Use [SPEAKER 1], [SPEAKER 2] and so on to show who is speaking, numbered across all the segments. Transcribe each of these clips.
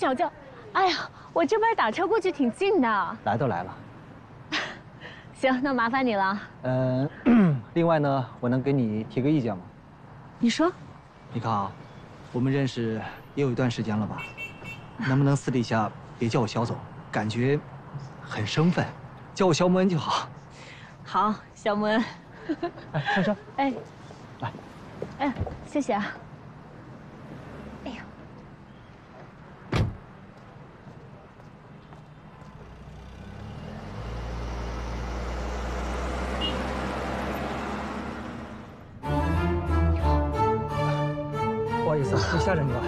[SPEAKER 1] 小娇，哎呀，我这边打车过去挺近的。
[SPEAKER 2] 来都来了。
[SPEAKER 1] 行，那麻烦你了。
[SPEAKER 2] 另外呢，我能给你提个意见吗？
[SPEAKER 1] 你说。
[SPEAKER 2] 你看啊，我们认识也有一段时间了吧？能不能私底下别叫我肖总，感觉很生分，叫我肖木恩就好。
[SPEAKER 1] 好，肖木恩。
[SPEAKER 2] 哎，上车。
[SPEAKER 1] 哎，
[SPEAKER 2] 来。
[SPEAKER 1] 哎，谢谢啊。哎呀。
[SPEAKER 2] 不好意思，又吓着你了。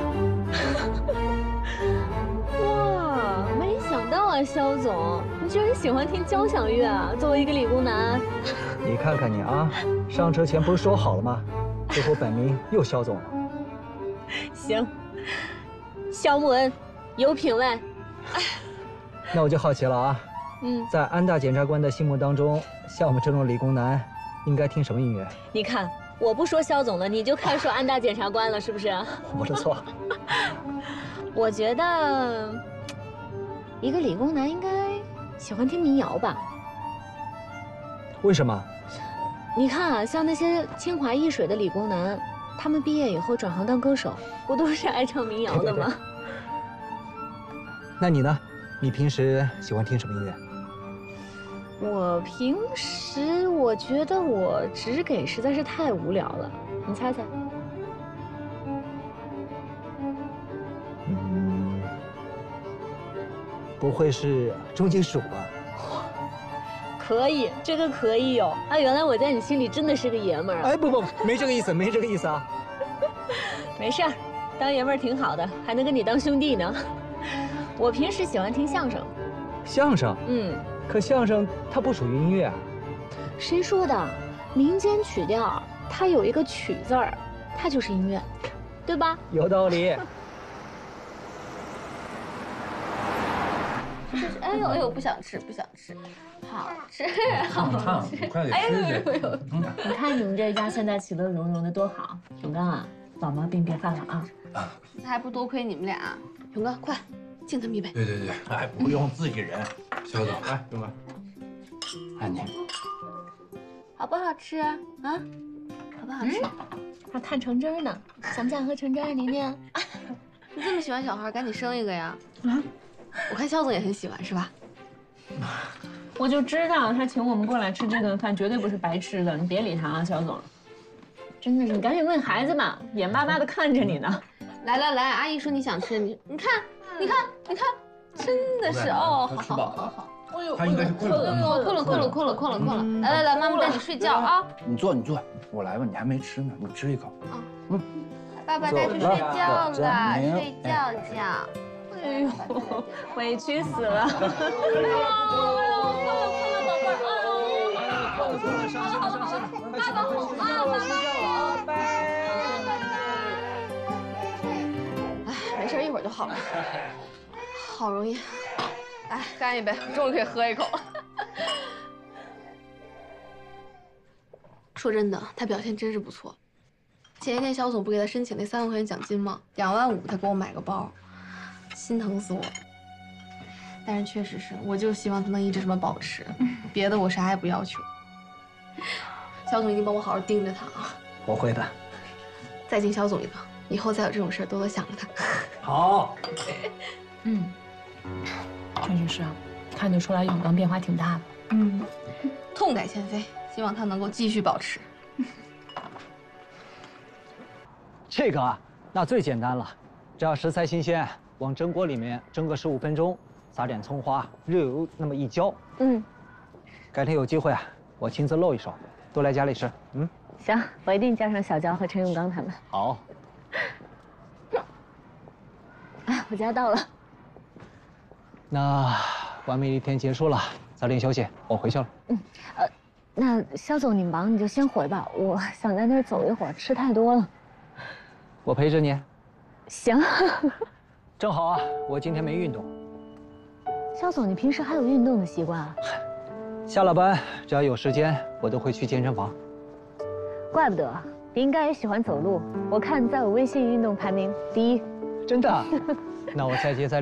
[SPEAKER 1] 哇，没想到啊，肖总，你居然喜欢听交响乐啊！作为一个理工男。
[SPEAKER 2] 你看看你啊，上车前不是说好了吗？最后本名又肖总了。
[SPEAKER 1] 行，肖木恩，有品位。
[SPEAKER 2] 那我就好奇了啊。在安大检察官的心目当中，像我们这种理工男，应该听什么音乐？
[SPEAKER 1] 你看。我不说肖总了，你就开始说安大检察官了，是不是？
[SPEAKER 2] 我的错。
[SPEAKER 1] 我觉得，一个理工男应该喜欢听民谣吧？
[SPEAKER 2] 为什么？
[SPEAKER 1] 你看啊，像那些清华易水的理工男，他们毕业以后转行当歌手，不都是爱唱民谣的吗？
[SPEAKER 2] 那你呢？你平时喜欢听什么音乐？
[SPEAKER 1] 我平时我觉得我只给实在是太无聊了，你猜猜？
[SPEAKER 2] 不会是重金属吧？
[SPEAKER 1] 可以，这个可以有啊！原来我在你心里真的是个爷们儿啊！
[SPEAKER 2] 哎，不，没这个意思，没这个意思啊！
[SPEAKER 1] 没事儿，当爷们儿挺好的，还能跟你当兄弟呢。我平时喜欢听相声。
[SPEAKER 2] 相声？可相声它不属于音乐啊。
[SPEAKER 1] 谁说的？民间曲调它有一个曲字儿，它就是音乐，对吧？
[SPEAKER 2] 有道理。
[SPEAKER 3] 哎呦，不想吃，好吃，
[SPEAKER 4] 好吃，快点吃去。
[SPEAKER 1] 你看你们这一家现在其乐融融的多好。永刚啊，老毛病别犯了啊。
[SPEAKER 3] 那还不多亏你们俩。永刚，快敬他们一杯。
[SPEAKER 4] 对，哎，不用自己人。肖总，来，永刚，按你。
[SPEAKER 3] 好不好吃啊？好不好吃？
[SPEAKER 1] 还看橙汁呢，想不想喝橙汁？宁宁，
[SPEAKER 3] 你这么喜欢小孩，赶紧生一个呀！我看肖总也很喜欢，是吧？
[SPEAKER 1] 我就知道他请我们过来吃这顿饭绝对不是白吃的，你别理他啊，肖总。真的是，你赶紧问孩子吧，眼巴巴的看着你呢。
[SPEAKER 3] 来，阿姨说你想吃，你看，真的是哦，
[SPEAKER 4] 他吃饱了。
[SPEAKER 3] 哎呦，
[SPEAKER 4] 他应该是困了。
[SPEAKER 3] 困了。来，妈妈带你睡觉啊。
[SPEAKER 4] 你坐，我来吧，你还没吃呢，你吃一口。
[SPEAKER 3] 爸爸带去睡觉了，睡觉。
[SPEAKER 1] 哎呦，委屈死了。困了，宝贝儿。
[SPEAKER 4] 困了，伤心了。
[SPEAKER 3] 爸爸好啊，睡觉了。哎，没事，一会儿就好了。好容易。来，干一杯，终于可以喝一口了。说真的，他表现真是不错。前一天肖总不给他申请那3万块钱奖金吗？2.5万他给我买个包，心疼死我了。但是确实是，我就希望他能一直这么保持，别的我啥也不要求。肖总一定帮我好好盯着他啊！
[SPEAKER 2] 我会的。
[SPEAKER 3] 再敬肖总一个，以后再有这种事多多想着他。
[SPEAKER 2] 好。
[SPEAKER 1] 确实是啊，看得出来永刚变化挺大的。
[SPEAKER 3] 痛改前非，希望他能够继续保持。
[SPEAKER 2] 这个啊，那最简单了，只要食材新鲜，往蒸锅里面蒸个15分钟，撒点葱花，热油那么一浇。改天有机会啊，我亲自露一手，多来家里吃。
[SPEAKER 1] 行，我一定叫上小娇和陈永刚他们。
[SPEAKER 2] 好。
[SPEAKER 1] 哎，我家到了。
[SPEAKER 2] 那完美的一天结束了，早点休息，我回去了。
[SPEAKER 1] 那肖总你忙你就先回吧，我想在那儿走一会儿，吃太多了。
[SPEAKER 2] 我陪着你。
[SPEAKER 1] 行。
[SPEAKER 2] 正好啊，我今天没运动。
[SPEAKER 1] 肖总，你平时还有运动的习惯啊？
[SPEAKER 2] 下了班只要有时间，我都会去健身房。
[SPEAKER 1] 怪不得，你应该也喜欢走路。我看在我微信运动排名第1。
[SPEAKER 2] 真的？那我下节再。